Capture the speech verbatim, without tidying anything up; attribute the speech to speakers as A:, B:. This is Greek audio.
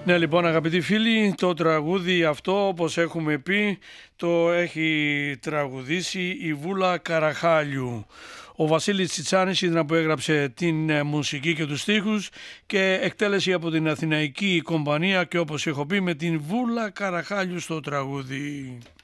A: Ναι, λοιπόν, αγαπητοί φίλοι, το τραγούδι αυτό, όπως έχουμε πει, το έχει τραγουδήσει η Βούλα Καραχάλιου. Ο Βασίλης Τσιτσάνης ήταν που έγραψε την μουσική και τους στίχους και εκτέλεση από την Αθηναϊκή Κομπανία και όπως έχω πει με την Βούλα Καραχάλιου στο τραγούδι.